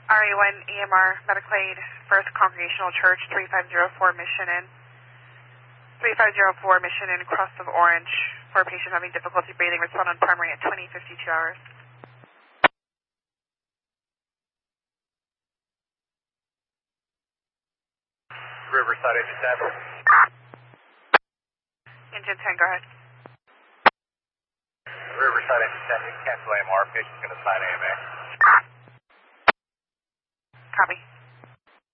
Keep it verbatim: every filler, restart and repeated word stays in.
R A one E M R Medical Aid First Congregational Church three five zero four Mission Inn. three five zero four Mission Inn, Cross of Orange, for a patient having difficulty breathing. Respond on primary at twenty fifty-two hours. Riverside Engine ten. Engine ten, go ahead. Riverside Engine ten, you can cancel A M R. Patient's going to sign A M A. Copy.